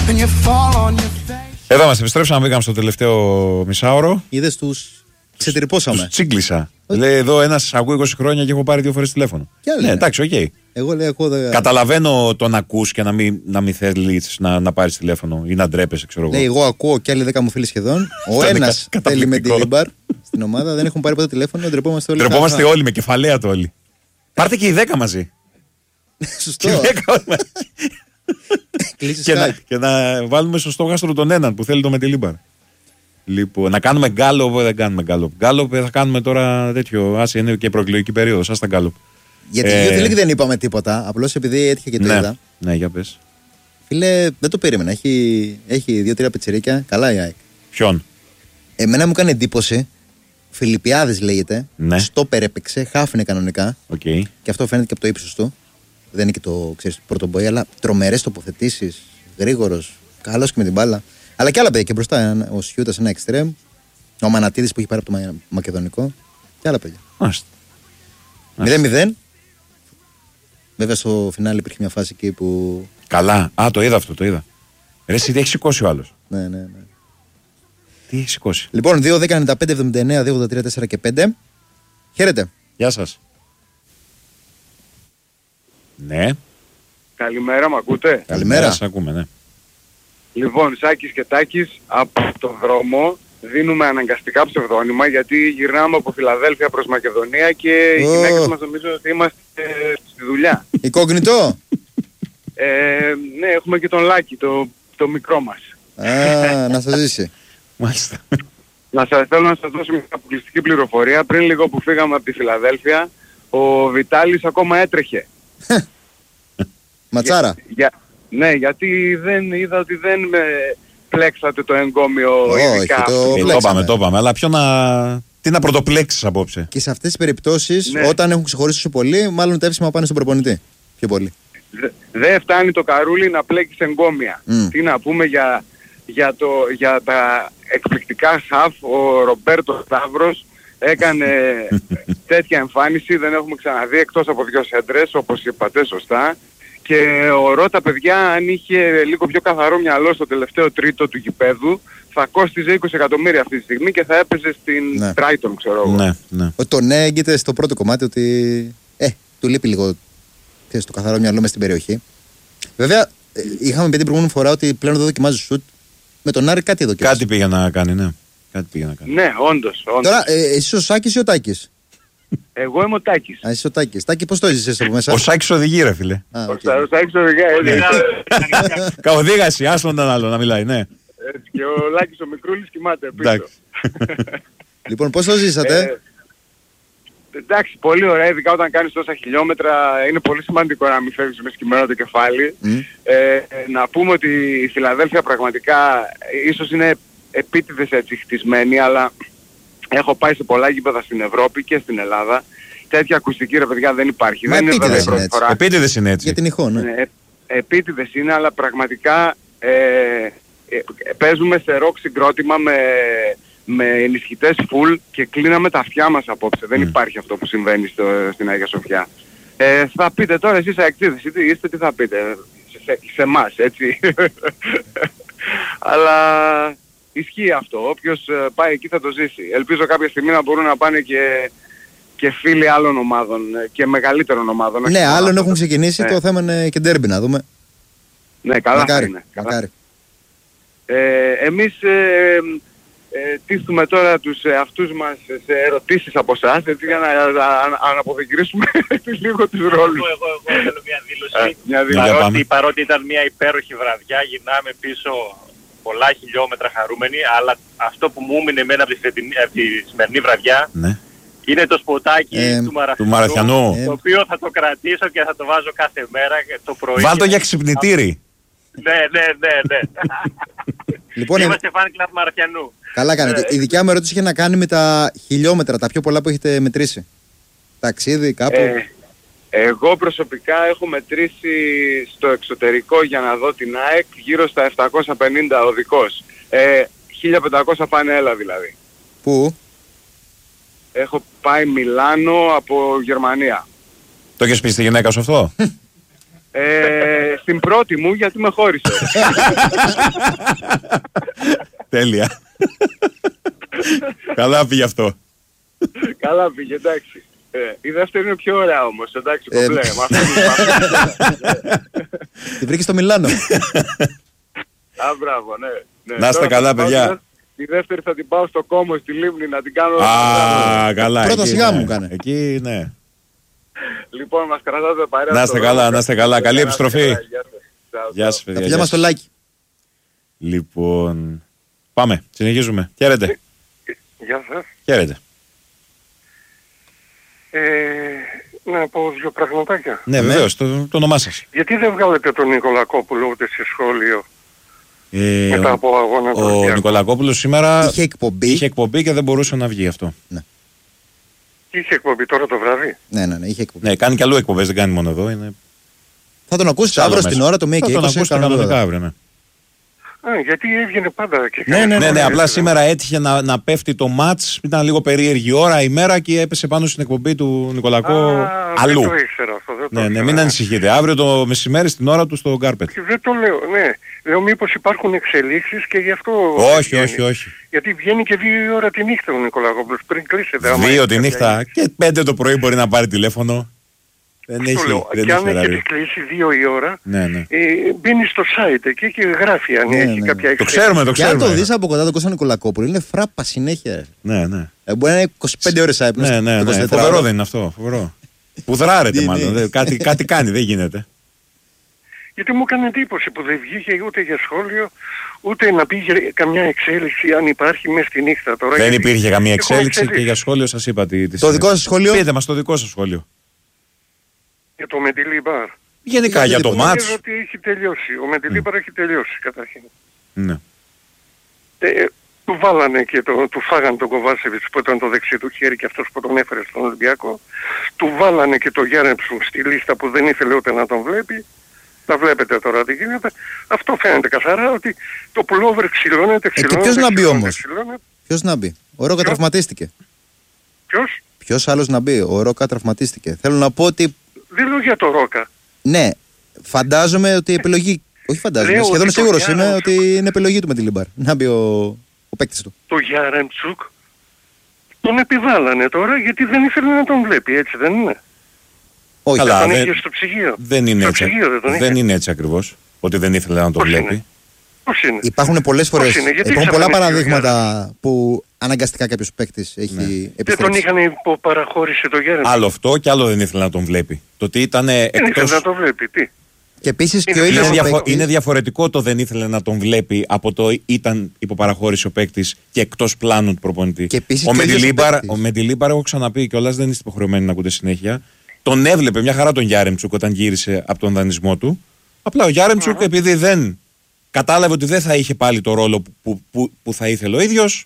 Εδώ μας επιστρέψαμε, μπήκαμε στο τελευταίο μισάωρο. Είδες τους ξετρυπώσαμε. Τους τσίγκλισα. Λέει εδώ ένας ακούει 20 χρόνια και έχω πάρει 2 φορές τηλέφωνο. Ναι, εντάξει, οκ. Εγώ λέω, καταλαβαίνω το να ακούς και να μην θέλεις να πάρεις τηλέφωνο ή να ντρέπεσαι, ξέρω εγώ. Ναι, εγώ ακούω και άλλοι 10 μου φίλοι σχεδόν. Ο ένας θέλει με τη Λίμπαρ στην ομάδα, δεν έχουν πάρει ποτέ τηλέφωνο, ντρεπόμαστε όλοι. Ντρεπόμαστε όλοι, με κεφαλαία το όλοι. Πάρτε και οι 10 μαζί. Σωστό. Και να βάλουμε στο στόχαστρο τον έναν που θέλει το με τη Λίμπαρ. Λοιπόν, να κάνουμε γκάλοπ, δεν κάνουμε γκάλοπ. Γκάλοπ θα κάνουμε τώρα τέτοιο. Άσε, είναι και προεκλογική περίοδος, ας τα γκάλοπ. Για τη Youth League δεν είπαμε τίποτα. Απλώς επειδή έτυχε και το είδα. Ναι, για πες. Φίλε, δεν το περίμενα. Έχει 2-3 πιτσιρίκια. Καλά η ΑΕΚ. Ποιον? Εμένα μου έκανε εντύπωση. Φιλιππιάδης λέγεται. Ναι. Στόπερ έπαιξε, χάφινε κανονικά. Okay. Και αυτό φαίνεται και από το ύψος του. Δεν είναι και το πρωτομποή, αλλά τρομερές τοποθετήσεις. Γρήγορος, καλός και με την μπάλα. Αλλά και άλλα παιδιά και μπροστά. Ο Σιούτας ένα εξτρέμ. Ο Μανατίδης που έχει πάρει από το Μακεδονικό. Και άλλα παιδιά. 0-0. Βέβαια στο φινάλι υπήρχε μια φάση εκεί που. Καλά. Το είδα αυτό, το είδα. Ρε, εσύ τι έχει σηκώσει ο άλλος. Ναι. Τι έχει σηκώσει. Λοιπόν, 2-10-95-79, 2-83-4 και 5. Χαίρετε. Γεια σας. Ναι. Καλημέρα, μ' ακούτε? Καλημέρα. Σας ακούμε, ναι. Λοιπόν, Σάκης και Τάκης, από το δρόμο δίνουμε αναγκαστικά ψευδόνυμα γιατί γυρνάμε από Φιλαδέλφια προς Μακεδονία και οι γυναίκες μας νομίζουν ότι είμαστε στη δουλειά. Incognito. Ναι, έχουμε και τον Λάκη, το μικρό μας. Να σας ζήσει. Μάλιστα. Θέλω να σας δώσω μια αποκλειστική πληροφορία. Πριν λίγο που φύγαμε από τη Φιλαδέλφια, ο Βιτάλης ακόμα έτρεχε. Ματσάρα. Ναι, γιατί είδα ότι δεν με πλέξατε το εγκόμιο ειδικά. Το είπαμε, αλλά τι να πρωτοπλέξεις απόψε. Και σε αυτές τις περιπτώσεις, όταν έχουν ξεχωρίσει τόσο πολύ, μάλλον τα εύσημα πάνε στον προπονητή. Πιο πολύ. Δεν φτάνει το καρούλι να πλέκεις εγκόμια. Τι να πούμε για τα εκπληκτικά χαφ. Ο Ρομπέρτο Σταύρος έκανε τέτοια εμφάνιση, δεν έχουμε ξαναδεί εκτός από 2 σέντρες, όπως είπατε σωστά. Και ο Ρώτα, παιδιά, αν είχε λίγο πιο καθαρό μυαλό στο τελευταίο τρίτο του γηπέδου, θα κόστιζε 20 εκατομμύρια αυτή τη στιγμή και θα έπαιζε στην Brighton, ξέρω εγώ. Ναι. Το ναι έγκυται στο πρώτο κομμάτι ότι του λείπει λίγο το καθαρό μυαλό μες στην περιοχή. Βέβαια, είχαμε πει την προηγούμενη φορά ότι πλέον δεν δοκιμάζει σουτ. Με τον Άρη κάτι δοκιμάζει. Κάτι πήγε να κάνει, ναι. Ναι, όντως. Τώρα, εσύ ο Σάκης ή ο Τάκης? Εγώ είμαι ο Τάκης. Εσύ ο Τάκης. Τάκη, πώς το έζησες από μέσα? Ο Σάκης οδηγεί, ρε φίλε. Ο Σάκης οδηγεί. Καοδήγαση, άσον τον άλλο να μιλάει, ναι. Και ο Λάκης ο Μικρούλης κοιμάται πίσω. Λοιπόν, πώς το ζήσατε? Εντάξει, πολύ ωραία, ειδικά όταν κάνεις τόσα χιλιόμετρα είναι πολύ σημαντικό να μην φεύγεις με σκυμμένο το κεφάλι. Να πούμε ότι η Φιλαδέλφια πραγματικά ίσως είναι επίτηδες έτσι χτισμένη, αλλά έχω πάει σε πολλά γήπεδα στην Ευρώπη και στην Ελλάδα. Τέτοια ακουστική, ρε παιδιά, δεν υπάρχει. Δεν είναι η πρώτη φορά. Επίτηδες είναι έτσι. Για την ηχό, ναι. Επίτηδες είναι, αλλά πραγματικά παίζουμε σε ροκ συγκρότημα με ενισχυτές full και κλείναμε τα αυτιά μας απόψε. Δεν υπάρχει αυτό που συμβαίνει στην Αγία Σοφιά. Θα πείτε τώρα εσείς αεκτήδες, τι θα πείτε σε εμάς, έτσι. Αλλά ισχύει αυτό. Όποιος πάει εκεί θα το ζήσει. Ελπίζω κάποια στιγμή να μπορούν να πάνε και φίλοι άλλων ομάδων και μεγαλύτερων ομάδων. Ναι, άλλων έχουν ξεκινήσει. Το θέμα είναι και ντέρμπι να δούμε. Ναι, καλά θα είναι. Μακάρι. Εμείς τίθουμε τώρα τους εαυτούς μας σε ερωτήσεις από εσάς, έτσι, για να αναποδεγυρίσουμε λίγο τους ρόλους. Εγώ θέλω μια δήλωση. Παρότι ήταν μια υπέροχη βραδιά, γυρνάμε πίσω πολλά χιλιόμετρα χαρούμενοι, αλλά αυτό που μου έμεινε εμένα από τη σημερινή βραδιά είναι το σποτάκι του Μαραθιανού, το οποίο θα το κρατήσω και θα το βάζω κάθε μέρα το πρωί. Βάλ' το για ξυπνητήρι. Ναι. Λοιπόν, είμαστε fan club Μαραθιανού. Καλά κάνετε. Η δικιά μου ερώτηση είχε να κάνει με τα χιλιόμετρα, τα πιο πολλά που έχετε μετρήσει. Ταξίδι, κάπου. Εγώ προσωπικά έχω μετρήσει στο εξωτερικό για να δω την ΑΕΚ γύρω στα 750 οδικός. 1500 πάνε έλα δηλαδή. Πού? Έχω πάει Μιλάνο από Γερμανία. Το έχεις πει στη γυναίκα σου αυτό? Στην πρώτη μου γιατί με χώρισε. Τέλεια. Καλά πήγε αυτό. Καλά πήγε, εντάξει. Η δεύτερη είναι πιο ωραία όμως, εντάξει, κομπλέ. Τη βρήκε στο Μιλάνο. Α, μπράβο, ναι. Να είστε καλά, παιδιά. Τη δεύτερη θα την πάω στο Κόμο, στη Λίμνη, να την κάνω... Α, καλά. Πρώτα σιγά μου κάνε. Εκεί, ναι. Λοιπόν, μας κρατάτε παρέα. Να είστε καλά, να είστε καλά. Καλή επιστροφή. Γεια σας, παιδιά. Τα φιλιά μας στο like. Λοιπόν, πάμε, συνεχίζουμε. Χαίρετε. Γεια σας. Χαίρετε. Να πω δύο πραγματάκια. Ναι, βεβαίως, το όνομά σας. Γιατί δεν βγάλετε τον Νικολακόπουλο ούτε σε σχόλιο μετά από αγώνα του Ολυμπιακού? Ο Νικολακόπουλος σήμερα είχε εκπομπή και δεν μπορούσε να βγει αυτό. Ναι. Είχε εκπομπή τώρα το βράδυ. Ναι, είχε εκπομπή. Ναι, κάνει και αλλού εκπομπές, δεν κάνει μόνο εδώ. Είναι... Θα τον ακούσετε αύριο στην ώρα, το 1 και 20. Θα τον ακούσετε κανονικά αύριο, ναι. Γιατί έβγαινε πάντα και Ναι, απλά σήμερα έτυχε να πέφτει το μάτς, ήταν λίγο περίεργη ώρα, ημέρα και έπεσε πάνω στην εκπομπή του Νικολακό αλλού. Δεν το ήξερα αυτό. Ναι, μην ανησυχείτε. Αύριο το μεσημέρι στην ώρα του στο Γκάρπετ. Δεν το λέω, ναι. Λέω μήπως υπάρχουν εξελίξεις και γι' αυτό... Όχι. Γιατί βγαίνει και 2 η ώρα τη νύχτα ο Νικολακόπουλος πριν κλείσετε. 2 τη νύχτα και 5 το πρωί μπορεί να πάρει τηλέφωνο. Δεν έχει και αν έχει κλείσει 2 η ώρα, μπαίνει στο site εκεί και γράφει αν έχει κάποια εξέλιξη. Το ξέρουμε. Και αν το δεις από κοντά τον Κώστα Νικολακόπουλο, είναι φράπα συνέχεια. Ναι. Μπορεί να είναι 25 ώρες άϊπνος. Ναι. Φοβερό δεν είναι αυτό. Φοβερό. Που δράρεται μάλλον. Κάτι κάνει, δεν γίνεται. Γιατί μου έκανε εντύπωση που δεν βγήκε ούτε για σχόλιο, ούτε να πει για καμιά εξέλιξη αν υπάρχει μέσα στη νύχτα τώρα. Δεν υπήρχε καμία εξέλιξη και για σχόλιο σας είπα το δικό σας σχόλιο. Πείτε μας το δικό σας σχόλιο. Για το Μεντιλίμπαρ. Γενικά για το μάτς. Νομίζω ότι έχει τελειώσει. Ο Μεντιλίμπαρ έχει τελειώσει καταρχήν. Ναι. Του βάλανε και του φάγανε τον Κοβάσεβιτς που ήταν το δεξί του χέρι και αυτός που τον έφερε στον Ολυμπιακό. Του βάλανε και το Γιάννεψου στη λίστα που δεν ήθελε ούτε να τον βλέπει. Τα βλέπετε τώρα τι γίνεται. Αυτό φαίνεται καθαρά ότι το pullover ξυλώνεται. Και ποιος να μπει όμως? Ποιος να μπει? Ο Ρόκα τραυματίστηκε. Ποιος? Ποιος άλλος να μπει? Ο Ρόκα τραυματίστηκε. Θέλω να πω ότι... Δεν λέω για το Ρόκα. Ναι, φαντάζομαι ότι η επιλογή... Όχι φαντάζομαι, σχεδόν σίγουρος είμαι ότι είναι επιλογή του με τη Λιμπάρ. Να μπει ο παίκτης του. Το Γιάρεμτσουκ τον επιβάλλανε τώρα γιατί δεν ήθελε να τον βλέπει, έτσι δεν είναι? Όχι, καλά, τον είχε στο ψυγείο. Δεν είναι έτσι ακριβώς, ότι δεν ήθελε να τον βλέπει. Πώς είναι? Υπάρχουν πολλές φορές, υπάρχουν πολλά παραδείγματα που αναγκαστικά κάποιος παίκτης έχει επιστρέψει. Δεν τον είχαν υποπαραχώρηση το Γιάρεμτσουκ. Άλλο αυτό και άλλο δεν ήθελε να τον βλέπει. Το ότι ήταν εκτός... Δεν ήθελε να τον βλέπει, τι? Και επίσης και ο ίδιος είναι διαφορετικό το δεν ήθελε να τον βλέπει από το ήταν υποπαραχώρηση ο παίκτης και εκτός πλάνου του προπονητή. Ο Μεντιλίμπαρ, έχω ξαναπεί κιόλας, δεν είστε υποχρεωμένοι να ακούτε συνέχεια. Τον έβλεπε μια χαρά τον Γιάρεμτσουκ όταν γύρισε από τον δανεισμό του. Απλά ο Γιάρεμτσουκ επειδή δεν κατάλαβε ότι δεν θα είχε πάλι το ρόλο που θα ήθελε ο ίδιος,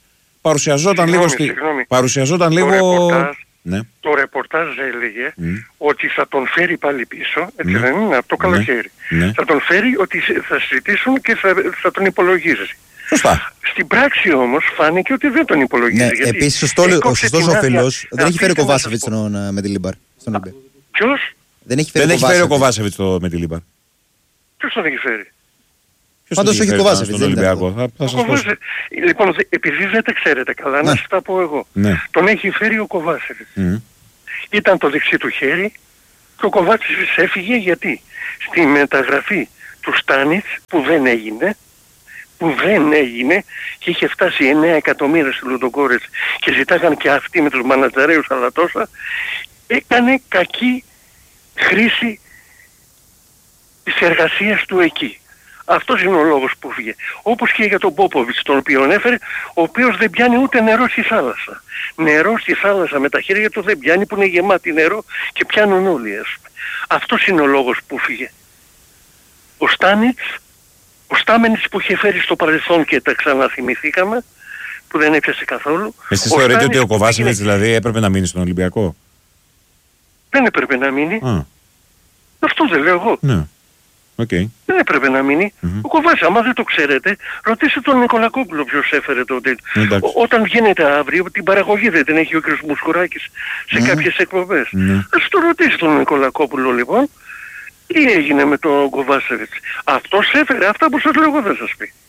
παρουσιαζόταν λίγο. Ναι. Το ρεπορτάζ έλεγε ότι θα τον φέρει πάλι πίσω, έτσι δεν είναι, από το καλοκαίρι. Θα τον φέρει ότι θα συζητήσουν και θα τον υπολογίζει. Σωστά. Στην πράξη όμως φάνηκε ότι δεν τον υπολογίζει. Ναι, επίσης ο σωστός ο φίλος δεν έχει φέρει ο Κοβάσεβιτς με τη Λιμπάρ. Ποιος? Δεν έχει φέρει ο Κοβάσεβιτς με τη Λιμπάρ. Ποιος τον έχει φέρει? Πάντως όχι Κοβάσεβιτς στον Ολυμπιακό. Λοιπόν, επειδή δεν τα ξέρετε καλά, να σας τα πω εγώ. Τον έχει φέρει ο Κοβάσεβιτς. Ήταν το δεξί του χέρι και ο Κοβάσεβιτς έφυγε γιατί στη μεταγραφή του Στάνιτς που δεν έγινε και είχε φτάσει 9 εκατομμύρια στη Λουδογκόρετς και ζητάγαν και αυτοί με τους μανατζαρέους αλλά τόσα, έκανε κακή χρήση της εργασίας του εκεί. Αυτός είναι ο λόγος που φύγε. Όπως και για τον Πόποβιτς τον οποίο έφερε, ο οποίος δεν πιάνει ούτε νερό στη θάλασσα. Νερό στη θάλασσα με τα χέρια του δεν πιάνει που είναι γεμάτη νερό και πιάνουν όλοι. Αυτός είναι ο λόγος που φύγε. Ο Στάνιτς, ο Στάμενιτς που είχε φέρει στο παρελθόν και τα ξαναθυμηθήκαμε, που δεν έπιασε καθόλου. Εσείς θεωρείτε ότι ο Κοβάσεβιτς δηλαδή έπρεπε να μείνει στον Ολυμπιακό? Δεν έπρεπε να μείνει. Αυτό δεν λέω εγώ. Ναι. Okay. Δεν έπρεπε να μείνει. Ο Κοβάσης, άμα δεν το ξέρετε, ρωτήστε τον Νικολακόπουλο ποιος έφερε τότε. Όταν βγαίνετε αύριο, την παραγωγή δεν την έχει ο κ. Μουσκουράκης σε κάποιες εκπομπές. Ας το ρωτήσετε τον Νικολακόπουλο λοιπόν Τι έγινε με τον Κοβάσεβιτς? Αυτός έφερε αυτά που σας λέω, εγώ δεν σας πει.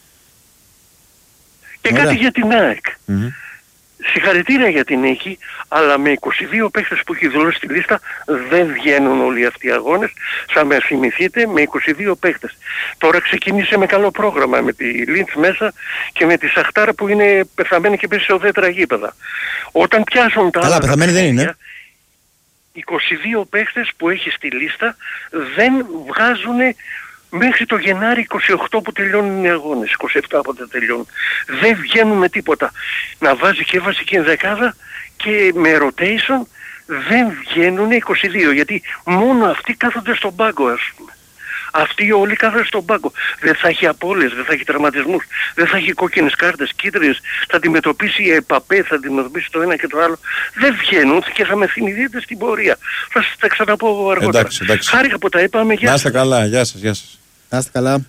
Και κάτι για την ΑΕΚ. Συγχαρητήρια για την νίκη, αλλά με 22 παίχτες που έχει δηλώσει στη λίστα δεν βγαίνουν όλοι αυτοί οι αγώνες. Θα με θυμηθείτε, με 22 παίχτες. Τώρα ξεκίνησε με καλό πρόγραμμα, με τη Λίντς μέσα και με τη Σαχτάρα που είναι πεθαμένη και παίζει σε ουδέτερα γήπεδα. Όταν πιάσουν τα άλλα πεθαμένη δεν είναι. 22 παίχτες που έχει στη λίστα δεν βγάζουν μέχρι το Γενάρη 28 που τελειώνουν οι αγώνες, 27 όποτε τελειώνουν. Δεν βγαίνουν με τίποτα. Να βάζει και βασική ενδεκάδα και με rotation δεν βγαίνουν 22, γιατί μόνο αυτοί κάθονται στον πάγκο, ας πούμε. Αυτοί όλοι κάθονται στον πάγκο. Δεν θα έχει απώλειες, δεν θα έχει τραυματισμούς, δεν θα έχει κόκκινες κάρτες, κίτρινες, θα αντιμετωπίσει η ΕΠΑΠΕ, θα αντιμετωπίσει το ένα και το άλλο. Δεν βγαίνουν και θα με θυμηθείτε στην πορεία. Θα σας τα ξαναπώ αργότερα. Εντάξει. Χάρηκα που τα είπαμε. Να είστε καλά, γεια σας. Να είστε καλά.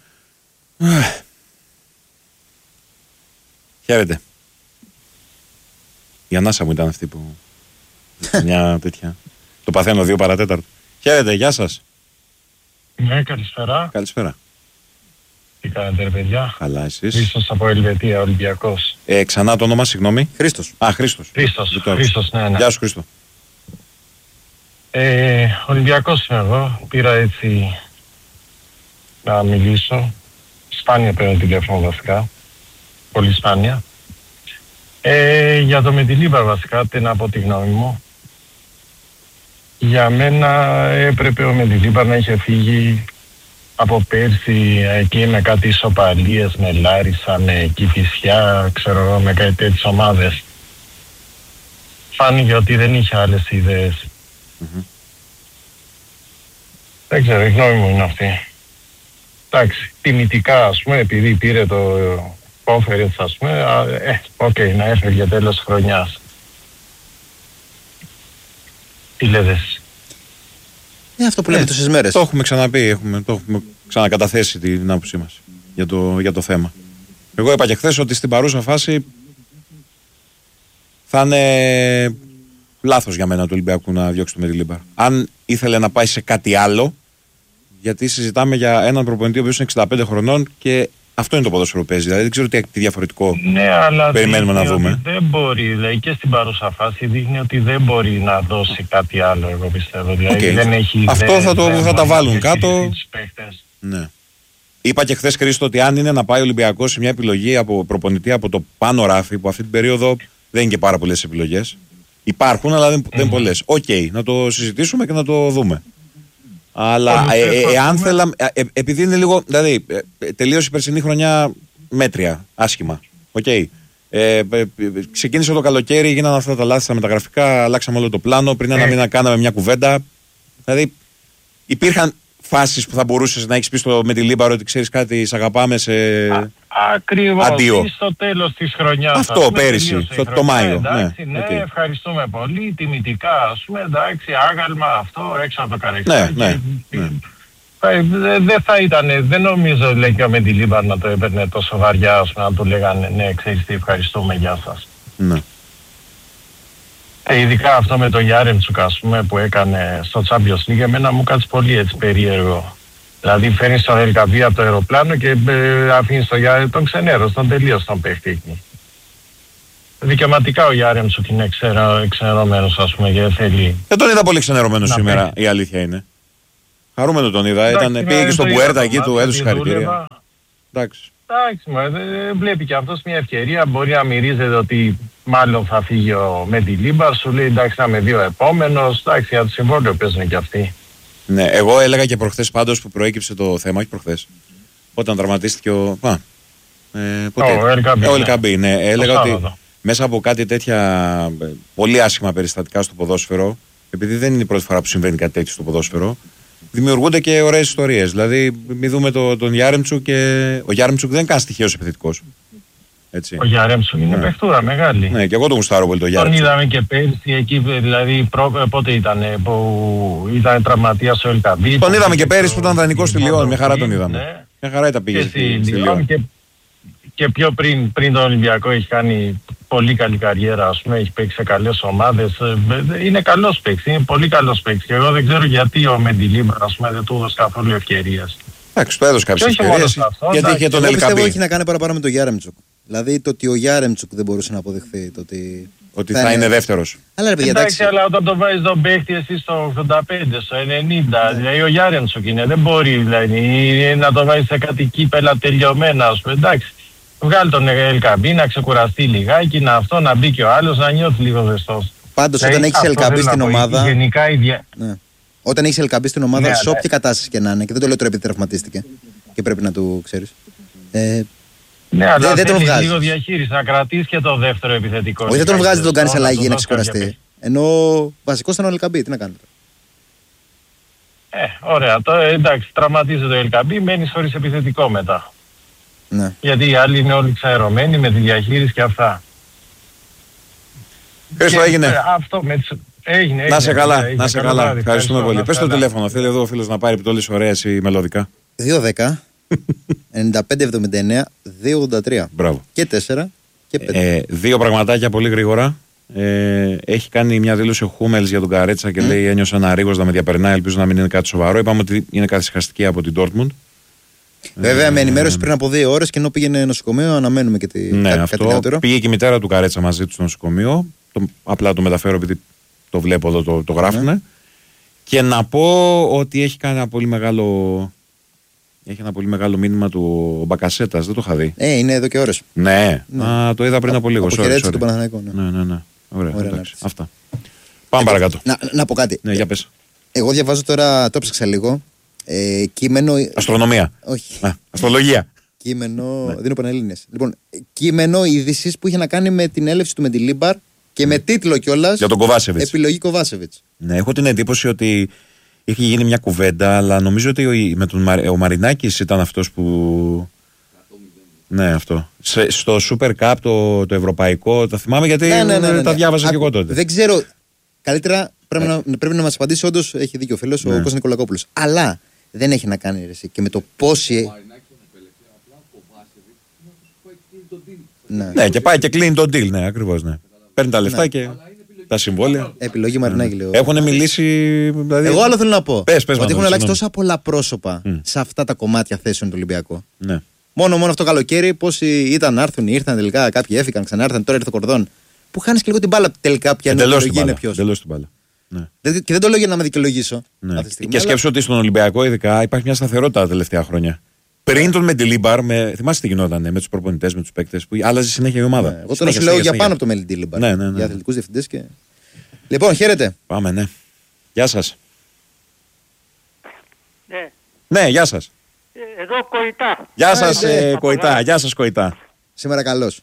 Χαίρετε. Η ανάσα μου ήταν αυτή που... μια τέτοια... Το παθαίνω 2 παρατέταρτο. Χαίρετε, γεια σας. Ναι, καλησπέρα. Καλησπέρα. Τι κάνετε, ρε παιδιά? Καλά, εσείς? Χρήστος από Ελβετία, Ολυμπιακός. Ξανά το όνομα, συγγνώμη. Χρήστος. Χρήστος, ναι. Γεια σου, Χρήστο. Ολυμπιακός είμαι εγώ. Πήρα έτσι να μιλήσω. Σπάνια παίρνω τηλέφωνο βασικά. Πολύ σπάνια. Για το Μεντιλίμπαρ βασικά, τι να πω τη γνώμη μου. Για μένα έπρεπε ο Μεντιλίμπαρ να είχε φύγει από πέρσι εκεί με κάτι ισοπαλίες, με Λάρισα, με Κηφισιά, ξέρω εγώ, με κάτι τέτοιες ομάδες. Φάνηκε ότι δεν είχε άλλες ιδέες. Δεν ξέρω, η γνώμη μου είναι αυτή. Εντάξει, τιμητικά ας πούμε, επειδή πήρε το conference ας πούμε, να έφευγε τέλος χρονιάς. Τι λέτε εσείς? Αυτό που λέμε τόσες μέρες. Το έχουμε ξαναπεί, το έχουμε ξανακαταθέσει την άποψή μας για το θέμα. Εγώ είπα και χθες ότι στην παρούσα φάση θα είναι λάθος για μένα του Ολυμπιακού να διώξει το Μεντιλίμπαρ. Αν ήθελε να πάει σε κάτι άλλο, γιατί συζητάμε για έναν προπονητή ο οποίος είναι 65 χρονών και αυτό είναι το ποδόσφαιρο που παίζει. Δηλαδή δεν ξέρω τι διαφορετικό περιμένουμε να δούμε. Δεν μπορεί, δηλαδή και στην παρούσα φάση δείχνει ότι δεν μπορεί να δώσει κάτι άλλο, εγώ πιστεύω. Δηλαδή δεν έχει αυτό θα τα βάλουν κάτω. Ναι. Είπα και χθες, Χρήστο, ότι αν είναι να πάει ο Ολυμπιακός σε μια επιλογή από προπονητή από το πάνω ράφι, που αυτή την περίοδο δεν είναι και πάρα πολλές επιλογές. Υπάρχουν, αλλά δεν πολλές. Να το συζητήσουμε και να το δούμε. Αλλά εάν θέλαμε, επειδή είναι λίγο, δηλαδή τελείωσε η περσινή χρονιά μέτρια, άσχημα. Ξεκίνησε το καλοκαίρι, γίνανε αυτά τα λάθη στα μεταγραφικά, αλλάξαμε όλο το πλάνο. Πριν ένα μήνα κάναμε μια κουβέντα. Δηλαδή υπήρχαν φάσεις που θα μπορούσες να έχεις πει στο Μεντιλίμπαρ ότι ξέρεις κάτι, σ' αγαπάμε σε ακριβώς, αντίο. Στο τέλος της χρονιάς. Αυτό πέρυσι, το Μάιο. Εντάξει, ναι, ευχαριστούμε πολύ. Τιμητικά, ας πούμε, εντάξει, άγαλμα αυτό, έξω από το καρέξι. Ναι. Δεν θα ήταν, δεν νομίζω, λέει και ο Μεντιλίμπαρ να το έπαιρνε τόσο βαριά, ας πούμε, να του λέγανε, ναι, ξέρεις τι, ευχαριστούμε, γεια σας. Ναι. Ειδικά αυτό με τον Γιάρεμτσουκ, ας πούμε, που έκανε στο Champions League, εμένα μου κάτσε πολύ έτσι περίεργο. Δηλαδή φέρνεις τον Ελκαμπή από το αεροπλάνο και αφήνεις τον ξενέρο, τον τελείως τον παίχτη εκεί. Δικαιωματικά ο Γιάρεμτσουκ είναι ξενερωμένος, ας πούμε, γιατί θέλει... Δεν τον είδα πολύ ξενερωμένο σήμερα, η αλήθεια είναι. Χαρούμενο τον είδα, πήγε και στον Πουέρτα εκεί, του έδωσε συγχαρητήρια. Εντάξει, βλέπει και αυτός μια ευκαιρία, μπορεί να μυρίζεται ότι μάλλον θα φύγει ο Μεντιλίμπαρ, σου λέει εντάξει θα είμαι 2 επόμενος, εντάξει για το συμβόλαιο παίζουν και αυτοί. Ναι, εγώ έλεγα και προχθές πάντως που προέκυψε το θέμα, όχι προχθές, όταν τραυματίστηκε ο Ελκαμπή, ναι, έλεγα ότι μέσα από κάτι τέτοια πολύ άσχημα περιστατικά στο ποδόσφαιρο, επειδή δεν είναι η πρώτη φορά που συμβαίνει κάτι τέτοιο στο ποδόσφαιρο, δημιουργούνται και ωραίες ιστορίες. Δηλαδή, μην δούμε τον Γιάρεμτσουκ και ο Γιάρεμτσουκ δεν είναι καν στοιχείος επιθετικός. Έτσι. Ο Γιάρεμτσουκ είναι παιχτούρα μεγάλη. Ναι, και εγώ τον γουστάρω πολύ τον Γιάρεμτσουκ. Τον είδαμε και πέρσι εκεί, δηλαδή πότε ήταν, που ήταν τραυματίας ο Ελκαμπή. Τον είδαμε και πέρσι που ήταν δανεικός στη Λιόν, μια χαρά τον είδαμε. Ναι. Μια χαρά ήταν πήγε στη Λιόν. Και πιο πριν τον Ολυμπιακό έχει κάνει πολύ καλή καριέρα, ας πούμε, έχει παίξει σε καλές ομάδες. Είναι καλός παίκτης, είναι πολύ καλός παίκτης. Και εγώ δεν ξέρω γιατί ο Μεντιλίμπαρ, ας πούμε, δεν του έδωσε καθόλου ευκαιρίες. Εντάξει, του έδωσε κάποιες ευκαιρίες. Γιατί είχε τον Ελκαμπή. Πιστεύω έχει να κάνει παραπάνω με τον Γιάρεμτσουκ. Δηλαδή το ότι ο Γιάρεμτσουκ δεν μπορούσε να αποδεχθεί το ότι θα είναι δεύτερος. Εντάξει, αλλά όταν το βάζεις τον παίχτη εσύ στο 85, στο 90, δηλαδή ο Γιάρεμτσουκ είναι, δεν μπορεί δηλαδή να το βάζεις σε κάτι κύπελα τελειωμένα, ας πούμε, εντάξει. Βγάλει τον Ελκαμπή να ξεκουραστεί λιγάκι, να μπει και ο άλλος να νιώθει λίγο ζεστός. Πάντως όταν έχεις Ελκαμπή στην ομάδα. Γενικά Όταν έχεις Ελκαμπή στην ομάδα, σε όποια κατάσταση και να είναι, και δεν το λέω τώρα επειδή τραυματίστηκε και πρέπει να του ξέρεις. Ναι, αλλά δεν τον βγάζει. Λίγο διαχείριση, να κρατήσει και το δεύτερο επιθετικό. Όχι, δεν τον βγάζει, δεν τον κάνει αλλαγή να ξεκουραστεί. Ενώ βασικός ήταν ο Ελκαμπή, τι να κάνει. Ωραία. Εντάξει, τραυματίζεται το Ελκαμπή, μένει χωρίς επιθετικό μετά. Ναι. Γιατί οι άλλοι είναι όλοι ξαερωμένοι με τη διαχείριση και αυτά. Χρήστο, έγινε. Αυτό έγινε. Να σε καλά, να σε καλά. Ευχαριστούμε πολύ. Πες το τηλέφωνο, θέλει εδώ ο φίλος να πάρει επιτόλες ωραίες ή μελωδικά. 2-10 95-79 2-83. Μπράβο. Και 4 και 5. Δύο πραγματάκια πολύ γρήγορα. Έχει κάνει μια δήλωση ο Χούμελς για τον Καρέτσα και λέει: ένιωσα ένα ρίγος να με διαπερνάει. Ελπίζω να μην είναι κάτι σοβαρό. Είπαμε ότι είναι καθησυχαστική από την Ντόρτμουντ. Βέβαια, με ενημέρωση πριν από 2 ώρες και ενώ πήγαινε νοσοκομείο, αναμένουμε και κάτι νεότερο. Πήγε και η μητέρα του Καρέτσα μαζί του στο νοσοκομείο. Απλά το μεταφέρω επειδή το βλέπω εδώ, το γράφουνε. Ναι. Και να πω ότι έχει κάνει ένα πολύ μεγάλο μήνυμα του Μπακασέτας, δεν το είχα δει. Είναι εδώ και ώρες. Ναι, το είδα πριν από λίγο. Αποχαιρέτησε τον Παναθηναϊκό. Ναι. Ωραία, εντάξει, αυτά. Πάμε παρακάτω. Να πω κάτι. Ναι, για πες. Εγώ διαβάζω τώρα, το έψαξα λίγο. Κείμενο. Αστρονομία. Όχι. Αστρολογία. Κείμενο. Δίνω Πανελλήνιες. Λοιπόν, κείμενο είδησης που είχε να κάνει με την έλευση του Μεντιλίμπαρ και με τίτλο κιόλας. Για τον Κοβάσεβιτς. Επιλογή Κοβάσεβιτς. Ναι, έχω την εντύπωση ότι είχε γίνει μια κουβέντα, αλλά νομίζω ότι ο Μαρινάκης ήταν αυτός που. Ναι, αυτό. Στο Super Cup, το ευρωπαϊκό, τα θυμάμαι γιατί τα διάβαζα και εγώ τότε. Δεν ξέρω. Καλύτερα πρέπει να μας απαντήσει, όντως έχει δίκιο ο φίλος, ο Κώστας Νικολακόπουλος. Αλλά δεν έχει να κάνει και με το πόσοι. Ναι, και πάει και κλείνει τον deal, ναι, ακριβώς. Ναι. Παίρνει τα λεφτά και τα συμβόλαια. Επιλογή Μαρινάκη, λέω. Έχουν μιλήσει. Δηλαδή. Εγώ άλλο θέλω να πω. Πες, ότι έχουν αλλάξει τόσα πολλά πρόσωπα σε αυτά τα κομμάτια θέσεων του Ολυμπιακού. Ναι. Μόνο αυτό το καλοκαίρι, πόσοι ήταν να έρθουν, ήρθαν τελικά, κάποιοι έφυγαν, ξανάρθαν, τώρα ήρθε ο Κορδόν. Που χάνει και λίγο την μπάλα τελικά, πια επιλογή είναι ποιος. Τελώς την μπάλα. Ναι. Και δεν το λέω για να με δικαιολογήσω. Ναι. Και σκέψω ότι στον Ολυμπιακό, ειδικά, υπάρχει μια σταθερότητα τα τελευταία χρόνια. Πριν τον Μεντιλίμπαρ, θυμάσαι τι γινόταν με τους προπονητές, με τους παίκτες, που άλλαζε συνέχεια η ομάδα. Εγώ τώρα σου λέω για πάνω από τον Μεντιλίμπαρ. Για αθλητικούς διευθυντές και. Λοιπόν, χαίρετε. Πάμε, ναι. Γεια σας. Ναι, γεια σας. Εδώ Κοητά. Γεια σας, Κοητά. Γεια σας, Κοητά. Σήμερα καλώς.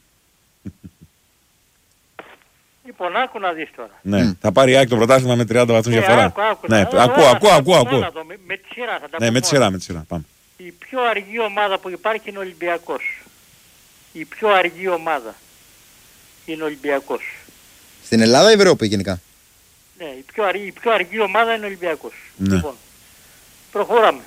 Λοιπόν, άκου να δεις τώρα. Ναι, θα πάρει η ΑΕΚ το πρωτάθλημα με 30 βαθμούς διαφορά. Ναι, ακούω. Με τη σειρά θα τα πούμε. Ναι, με τη σειρά. Πάμε. Η πιο αργή ομάδα που υπάρχει είναι ο Ολυμπιακός. Η πιο αργή ομάδα είναι ο Ολυμπιακός. Στην Ελλάδα ή Ευρώπη γενικά? Ναι, η πιο αργή ομάδα είναι ο Ολυμπιακός. Ναι. Λοιπόν, προχωράμε.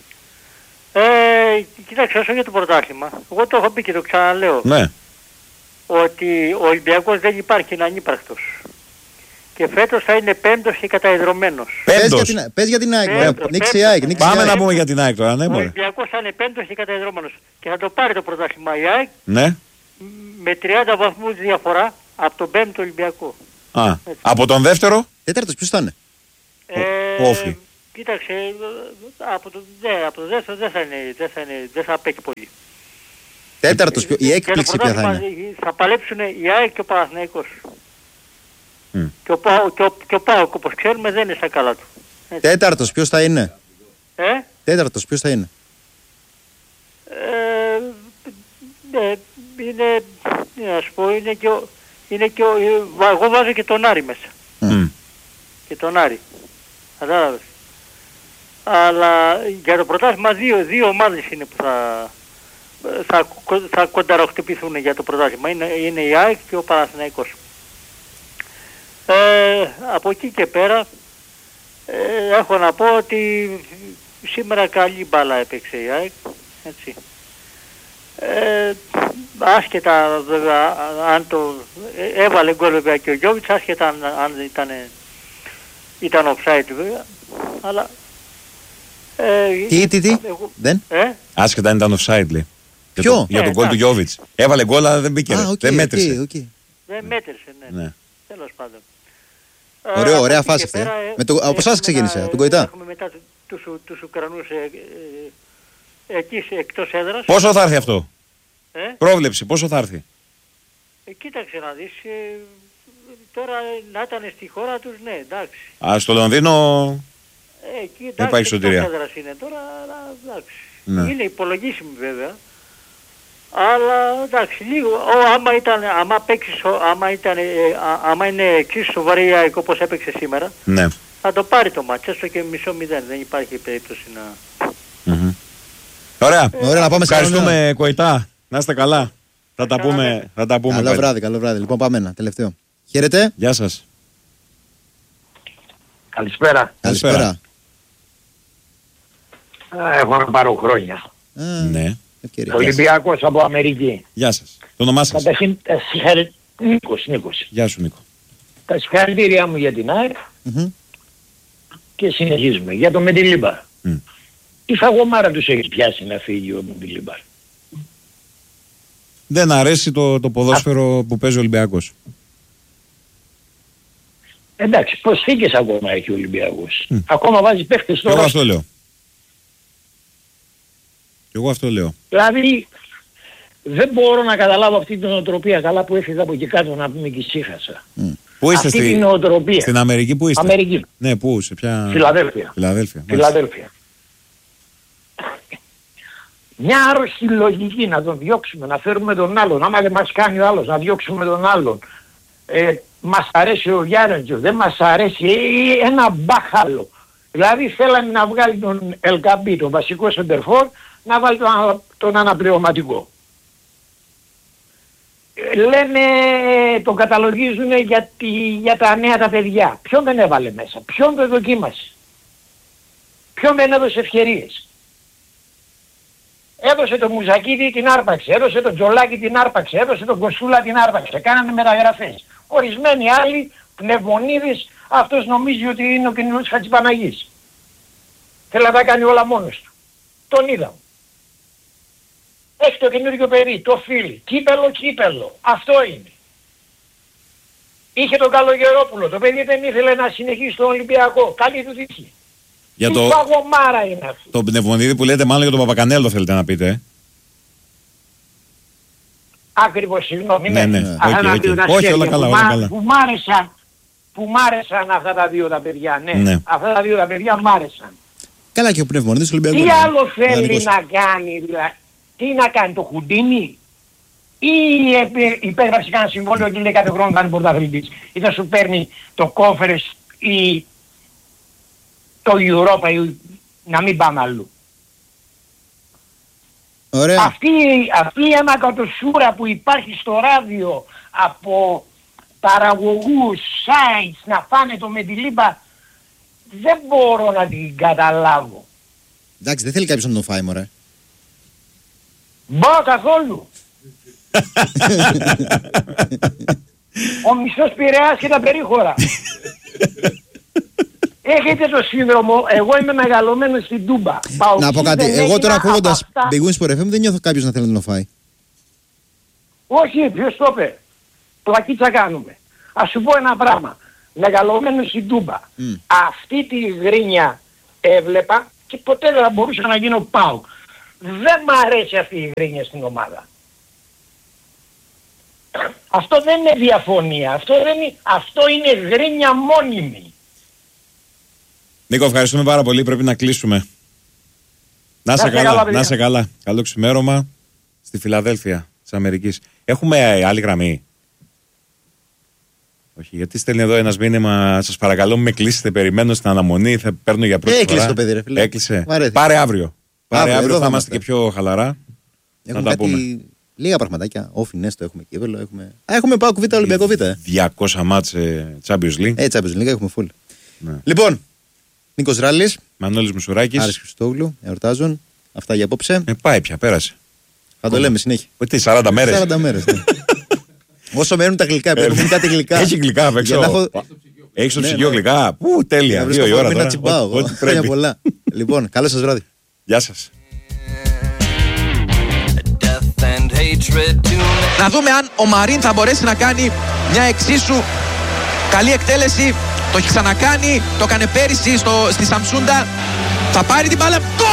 Κοίταξε, όσο για το πρωτάθλημα, εγώ το έχω πει και το ξαναλέω. Ναι. Ότι ο Ολυμπιακός δεν υπάρχει, είναι ανύπαρκτος. Και φέτος θα είναι πέμπτος και καταϊδρωμένος. Πες για την ΑΕΚ. Πάμε να πούμε για την ΑΕΚ τώρα. Ναι, ο Ολυμπιακός θα είναι πέμπτος και καταϊδρωμένος. Και θα το πάρει το πρωτάθλημα η ΑΕΚ. Ναι. Με 30 βαθμούς διαφορά από τον πέμπτο Ολυμπιακό. Από τον δεύτερο. Τέταρτος ποιος θα είναι? Όφη. Κοίταξε, από το δεύτερο δεν θα απέχει πολύ. Τέταρτος, η έκπληξη ποια θα είναι? Θα παλέψουν η ΑΕΚ και ο Παναθηναϊκός. Και ο ΠΑΟΚ, όπως ξέρουμε, δεν είναι στα καλά του. Έτσι. Τέταρτος ποιος θα είναι? Τέταρτος ποιος θα είναι? Είναι, να σου πω, εγώ βάζω και τον Άρη μέσα. Και τον Άρη. Κατάλαβες. Αλλά για το πρωτάθλημα δύο ομάδες είναι που θα κονταροχτυπηθούν για το πρωτάθλημα. Είναι η ΑΕΚ και ο Παναθηναϊκός. Από εκεί και πέρα έχω να πω ότι σήμερα καλή μπάλα έπαιξε η ΑΕΚ. Έτσι. άσχετα βέβαια αν το έβαλε γκολ βέβαια και ο Γιώβιτς, άσχετα αν ήταν offside βέβαια, αλλά δεν? Άσχετα αν ήταν offside λέει. Ποιο? Για τον γκολ του Γιώβιτς. Έβαλε γκολ αλλά δεν μπήκε, δεν μέτρησε. Δεν μέτρησε, ναι. Τέλος πάντων. Ωραία φάση αυτή. Από σας ξεκίνησε, τον Κοϊτά. Έχουμε μετά τους Ουκρανούς εκεί εκτός έδρας. Πόσο θα έρθει αυτό? Πρόβλεψη, πόσο θα έρθει? Κοίταξε να δεις, τώρα να ήταν στη χώρα τους, ναι, εντάξει. Στο Λονδίνο εκεί, δεν υπάρχει σωτηρία. Εκτός έδρας είναι τώρα, αλλά εντάξει. Ναι. Είναι υπολογίσιμη βέβαια. Αλλά εντάξει, λίγο, άμα είναι εξίσου σοβαρή η ΑΕΚ όπως έπαιξε σήμερα, ναι, θα το πάρει το μάτς, έστω και 0-0, δεν υπάρχει περίπτωση να... Ωραία, να πάμε σε ευχαριστούμε Κοϊτά, να είστε καλά, θα τα πούμε. Καλό βράδυ, λοιπόν πάμε ένα τελευταίο. Χαίρετε. Γεια σας. Καλησπέρα. Έχω να πάρω χρόνια. Ναι. Ο Ολυμπιακός από Αμερική. Γεια σας. Το όνομά σας? Νίκος. Γεια σου Νίκο. Τα συγχαρητήριά μου για την ΑΕΚ και συνεχίζουμε. Για το Μεντιλίμπαρ. Τι φαγωμάρα τους έχει πιάσει να φύγει ο Μεντιλίμπαρ? Δεν αρέσει το ποδόσφαιρο που παίζει ο Ολυμπιακός. Εντάξει, προσθήκες ακόμα έχει ο Ολυμπιακός. Ακόμα βάζει παίχτες στο Εγώ αυτό λέω. Δηλαδή δεν μπορώ να καταλάβω αυτή την νοοτροπία. Καλά που έφυγα από εκεί κάτω να πούμε και ησύχασα. Πού είστε αυτή την νοοτροπία? Στην Αμερική πού είστε? Αμερική. Ναι, πού, σε ποια... Φιλαδέλφια. Μια άρρωστη λογική να τον διώξουμε, να φέρουμε τον άλλον. Άμα δεν μας κάνει ο άλλος, να διώξουμε τον άλλον. Μας αρέσει ο Γιάννετζος, δεν μας αρέσει ένα μπάχαλο. Δηλαδή θέλανε να βγάλει τον Ελκαμπή, τον βασικό σεντερφόρ, να βάλει τον αναπληρωματικό. Λένε, τον καταλογίζουν για τα νέα τα παιδιά. Ποιον δεν έβαλε μέσα, ποιον δεν δοκίμασε, ποιον δεν έδωσε ευκαιρίες. Έδωσε τον Μουζακίδη την άρπαξε, έδωσε τον Τζολάκη την άρπαξε, έδωσε τον Κοσούλα την άρπαξε, κάνανε μεταγραφές. Ορισμένοι άλλοι, πνευμονίδες, αυτός νομίζει ότι είναι ο καινούργιος Χατζηπαναγής. Θέλει να τα κάνει όλα μόνος του. Τον είδαμε. Έχει το καινούργιο παιδί, το φίλι, κύπελο. Αυτό είναι. Είχε τον Καλογερόπουλο, το παιδί δεν ήθελε να συνεχίσει στον Ολυμπιακό. Καλή του τύχη. Τι παγωμάρα είναι αυτή. Το πνευμονίδη που λέτε μάλλον για τον Παπακανέλο θέλετε να πείτε. Ακριβώς, συγγνώμη. Ναι. Όχι, όλα καλά. Που μ' άρεσαν αυτά τα δύο τα παιδιά, ναι. Αυτά τα δύο τα παιδιά μ' άρεσαν. Καλά και ο πνευμονίδης Ολυμπιακός. Τι άλλο θέλει να κάνει, δηλαδή? Τι να κάνει, το Χουντίνι? Ή υπέγραψε κανένα συμβόλαιο και λέει κάθε χρόνο να κάνει πρωταθλητής? Ή θα σου παίρνει το Conference ή το Europa ή να μην πάμε αλλού? Ωραία. Αυτή η ανακατοσούρα που υπάρχει στο ράδιο από παραγωγούς, sites να φάνε το Μεντιλίμπα, δεν μπορώ να την καταλάβω. Εντάξει, δεν θέλει κάποιος να τον φάει, μωρέ. Μπορώ καθόλου. Ο μισός Πειραιάς και τα περίχωρα. Έχετε το σύνδρομο, εγώ είμαι μεγαλωμένος στην Τούμπα. Να πω κάτι, εγώ τώρα ακούγοντας Big Wins for FM δεν νιώθω κάποιος να θέλει να τον φάει. Όχι, ποιος το είπε. Πλακίτσα κάνουμε. Ας σου πω ένα πράγμα. Μεγαλωμένος στην Τούμπα. Αυτή τη γρίνια έβλεπα και ποτέ δεν θα μπορούσα να γίνω ΠΑΟΚ. Δεν μ' αρέσει αυτή η γρίνια στην ομάδα. Αυτό δεν είναι διαφωνία. Αυτό είναι γρίνια μόνιμη. Νίκο, ευχαριστούμε πάρα πολύ. Πρέπει να κλείσουμε. Να είσαι καλά. Καλό ξημέρωμα στη Φιλαδέλφια της Αμερικής. Έχουμε άλλη γραμμή? Όχι, γιατί στέλνει εδώ ένας μήνυμα. Σας παρακαλώ με κλείσετε, περιμένω στην αναμονή. Θα παίρνω για πρώτη φορά. Έκλεισε το παιδί, ρε φίλε. Έκλεισε. Πάρε αύριο. Αύριο θα είμαστε και πιο χαλαρά. Έχουμε να τα πούμε. Λίγα πραγματάκια. Όφι Νέστο έχουμε κύπελο. Έχουμε ΠΑΟΚ Β, Ολυμπιακό Β. 200 μάτς Champions League. Champions League έχουμε full. Ναι. Λοιπόν, Νίκος Ράλης, Μανώλης Μουσουράκης, Άρης Χριστόγλου, εορτάζουν. Αυτά για απόψε. Πάει πια, πέρασε. Θα το λέμε συνέχεια. Τι, 40 μέρες. 40 μέρες. Ναι. Όσο μένουν τα γλυκά, έχουν κάτι γλυκά. Έχει γλυκά απ' έξω. Έχει στο ψυγείο γλυκά. Πού, τέλεια. 2 η ώρα. Να τσιμπάω. Χρόνια πολλά. Λοιπόν, καλό σας βράδυ. Γεια σας. Να δούμε αν ο Μαρίν θα μπορέσει να κάνει μια εξίσου καλή εκτέλεση. Το έχει ξανακάνει, το έκανε πέρυσι στη Σαμσούντα. Θα πάρει την μπάλα. Γκολ!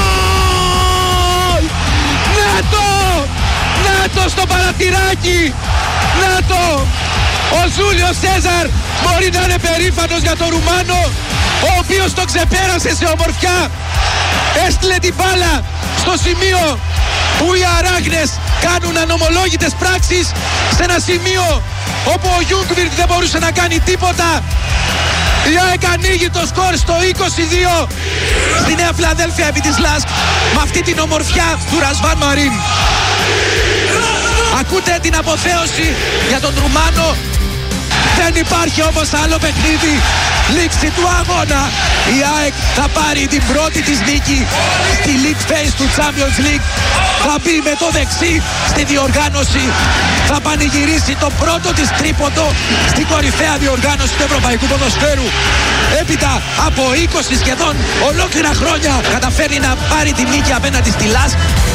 Να το στο παραθυράκι! Να το! Ο Ζούλιο Σέζαρ μπορεί να είναι περήφανος για τον Ρουμάνο, ο οποίος το ξεπέρασε σε ομορφιά. Έστειλε την μπάλα στο σημείο που οι αράχνες κάνουν ανομολόγητες πράξεις, σε ένα σημείο όπου ο Γιούγκβιρτ δεν μπορούσε να κάνει τίποτα. Η ΑΕΚ ανοίγει το σκορ στο 22 στη Νέα Φιλαδέλφια επί της ΛΑΣΚ με αυτή την ομορφιά του Ρασβάν Μαρίν. Ακούτε την αποθέωση για τον Ρουμάνο. Δεν υπάρχει όμως άλλο παιχνίδι. Λήξη του αγώνα. Η ΑΕΚ θα πάρει την πρώτη της νίκη στη League Phase του Champions League. Θα μπει με το δεξί στη διοργάνωση. Θα πανηγυρίσει το πρώτο της τρίποντο στην κορυφαία διοργάνωση του Ευρωπαϊκού Ποδοσφαίρου. Έπειτα από 20 σχεδόν ολόκληρα χρόνια καταφέρει να πάρει τη νίκη απέναντι στη ΛΑΣΚ.